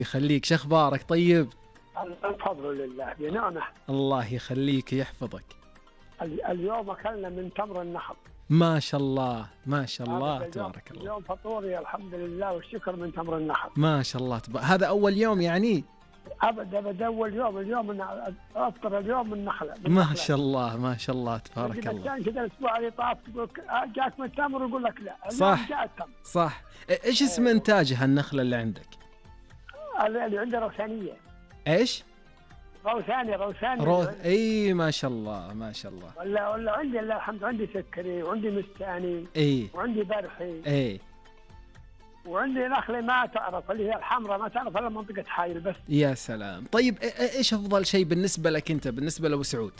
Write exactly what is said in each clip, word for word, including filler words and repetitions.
يخليك، شخبارك؟ طيب الفضل لله بنعمة. الله يخليك يحفظك. اليوم أكلنا من تمر النخل. ما شاء الله ما شاء الله اليوم تبارك الله. اليوم فطوري الحمد لله والشكر من تمر النخل. ما شاء الله تبارك. هذا أول يوم يعني؟ أبدا أبدا أول يوم. اليوم أفطر اليوم من نخلة. ما شاء الله ما شاء الله تبارك الله. كان كذا الأسبوع اللي طاف تقول جاك من التمر ويقول لك لا. صح جاء التمر. صح. إيش اسم إنتاجها النخلة اللي عندك؟ اللي عنده روثانية. إيش؟ روثانية روثانية. روث اي ما شاء الله ما شاء الله. ولا ولا عندي الله الحمد، عندي سكري وعندي مستاني. اي وعندي برحي. اي وعندي نخلة ما تعرف اللي هي الحمراء، ما تعرف الا منطقة حايل بس. يا سلام. طيب ايش افضل شيء بالنسبة لك انت، بالنسبة لابو سعود؟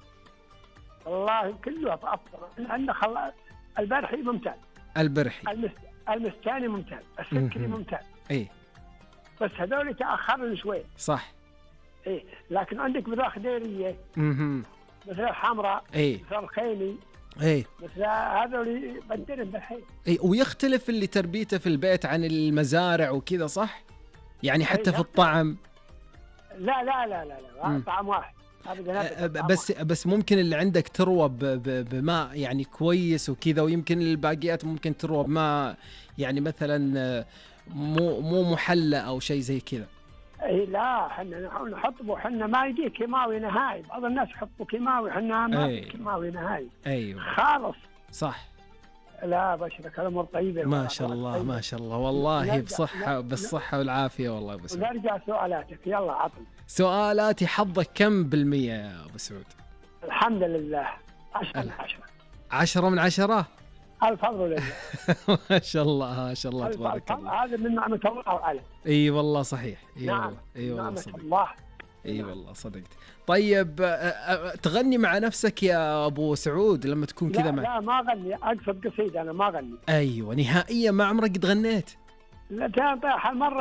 والله كله افضل. النخل البرحي ممتاز. البرحي. المست... المستاني ممتاز. السكري ممتاز. اي بس هذول تاخروا شوي. صح. ايه لكن عندك براخ ديريه اها مثل الحمراء. اي مثل الخيلي. اي مثل هذول بدرهم بالحين. اي ويختلف اللي تربيته في البيت عن المزارع وكذا صح؟ يعني حتى في الطعم. لا لا لا لا لا طعم واحد ابدا. بس بس ممكن اللي عندك تروى بماء يعني كويس وكذا، ويمكن الباقيات ممكن تروى بماء يعني مثلا مو مو محلى او شيء زي كذا. اي لا احنا نحط احنا ما يجي كيماوي نهائي. بعض الناس يحطوا كيماوي، احنا ما في كيماوي نهائي. ايوه خالص. صح. لا بشرك الامور طيبه ما شاء الله طيبة. ما شاء الله والله بصحه بالصحه والعافيه والله ابو سعود. ونرجع سؤالاتك يلا عطني. سؤالاتي حظك كم بالمية يا ابو سعود؟ الحمد لله عشرة من عشرة. عشرة من عشرة. الفضل لله. ما شاء الله ما شاء الله تبارك الله. هذا من نعمة الله عليه. اي والله صحيح. اي نعم. والله اي والله نعمة صدق. الله. اي والله صدقت. طيب تغني مع نفسك يا ابو سعود لما تكون كذا مع؟ لا ما اغني، اقصد قصيدة انا ما اغني. ايوه نهائيا ما عمرك قد غنيت؟ لا كان طيح المرة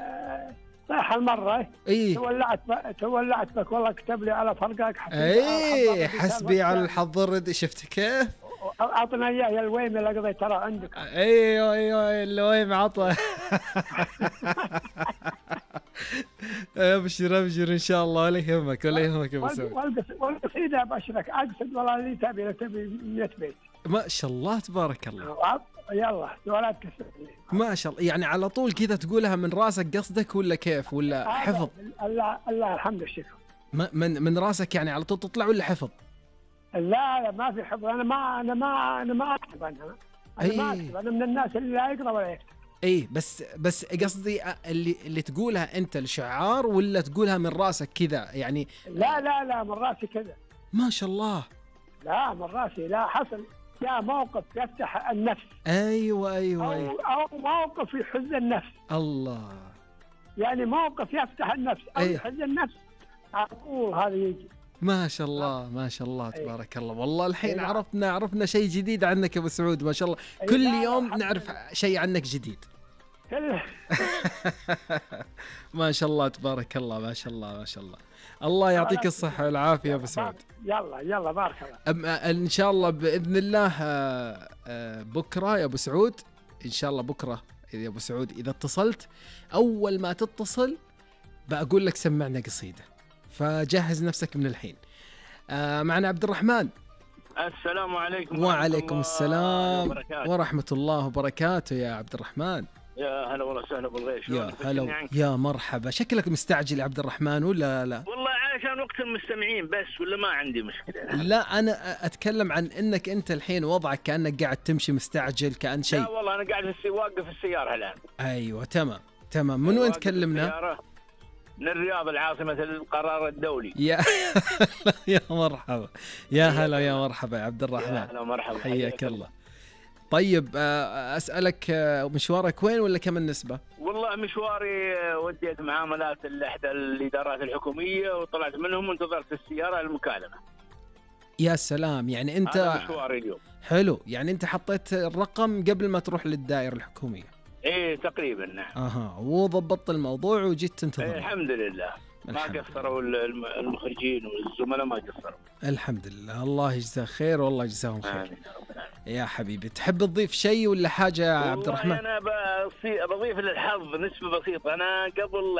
طيح المرة. اي تولعت تولعت بك والله كتب لي على فرقك. اي حسبي على الحظ الردي. شفت كيف؟ اعطنا اياه يا الويم اللي قضيت ترى عندك. ايوه ايوه الويم عطى. ابشر ابشر ان شاء الله ولا يهمك ولا يهمك يا ابو سعود. والقصيدة ابشرك اقصد والله اللي تبي تبي مية بيت. ما شاء الله تبارك الله. يلا سؤالات كسر. ما شاء الله. يعني على طول كذا تقولها من راسك قصدك ولا كيف ولا حفظ؟ الله الله الحمد والشكر. من من راسك يعني على طول تطلع ولا حفظ؟ لا لا ما في حفظ. انا ما انا ما انا ما اكتب. انا انا ما اكتب. انا من الناس اللي لا يقرا ولا يكتب. اي بس بس قصدي اللي اللي تقولها انت الشعار ولا تقولها من راسك كذا يعني؟ لا لا لا من راسي كذا. ما شاء الله. لا من راسي. لا حصل يا موقف يفتح النفس. ايوه ايوه او أيوة. او موقف يحز النفس. الله. يعني موقف يفتح النفس او أيوة. يحز النفس اقول هذا يجي. ما شاء الله ما شاء الله تبارك الله. والله الحين عرفنا عرفنا شيء جديد عنك يا ابو سعود ما شاء الله. كل يوم نعرف شيء عنك جديد. ما شاء الله تبارك الله ما شاء الله ما شاء الله. الله يعطيك الصحة والعافية يا ابو سعود. يلا يلا بارك الله. ان شاء الله باذن الله بكره يا ابو سعود. ان شاء الله بكره يا ابو سعود اذا اتصلت اول ما تتصل بقول لك سمعنا قصيدة، فجهز نفسك من الحين. آه معنا عبد الرحمن. السلام عليكم. وعليكم السلام ورحمة الله وبركاته يا عبد الرحمن. يا هلا والله سهلا بالغيش. يا هلا يا مرحبا. شكلك مستعجل يا عبد الرحمن ولا لا؟ والله علشان وقت المستمعين بس ولا ما عندي مشكلة. لا أنا أتكلم عن إنك أنت الحين وضعك كأنك قاعد تمشي مستعجل كأن شيء. لا والله أنا قاعد في واقف السيارة الآن. أيوة تمام تمام. من وين تكلمنا؟ من الرياض العاصمة القرار الدولي. يا يا مرحبا يا هلا يا مرحبا يا عبد الرحمن. يا هلا مرحبا حياك الله. طيب أسألك مشوارك وين ولا كم النسبة؟ والله مشواري وديت معاملات لإحدى الإدارات الحكومية وطلعت منهم وانتظرت السيارة المكالمة. يا سلام. يعني أنت هذا مشواري اليوم. حلو. يعني أنت حطيت الرقم قبل ما تروح للدائرة الحكومية؟ ايه تقريبا نعم. اها وضبطت الموضوع وجيت تنتظر. إيه الحمد لله. ما قصروا المخرجين والزملاء ما قصروا. الحمد لله. الله يجزاه خير والله يجزاهم خير. يا حبيبي تحب تضيف شيء ولا حاجة يا عبد الرحمن؟ والله أنا بضيف للحظ نسبة بسيطة. أنا قبل